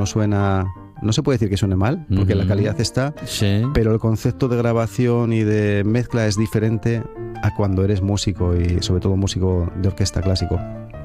no suena... No se puede decir que suene mal, porque la calidad está, Sí. pero el concepto de grabación y de mezcla es diferente a cuando eres músico y sobre todo músico de orquesta clásico.